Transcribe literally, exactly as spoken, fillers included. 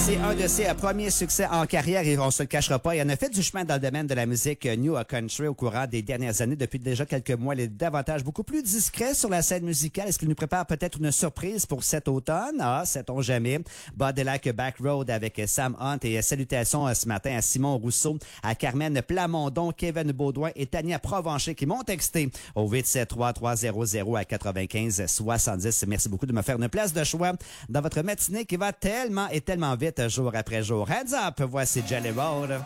C'est un de ses euh, premiers succès en carrière et on se le cachera pas. Il en a fait du chemin dans le domaine de la musique euh, New Country au courant des dernières années. Depuis déjà quelques mois, il est davantage beaucoup plus discret sur la scène musicale. Est-ce qu'il nous prépare peut-être une surprise pour cet automne? Ah, sait-on jamais. Body Back Road avec Sam Hunt et salutations euh, ce matin à Simon Rousseau, à Carmen Plamondon, Kevin Baudouin et Tania Provencher qui m'ont texté au huit sept trois trois zéro zéro à quatre-vingt-quinze soixante-dix. Merci beaucoup de me faire une place de choix dans votre matinée qui va tellement et tellement vite jour après jour. Heads up, voici Jelly Roll.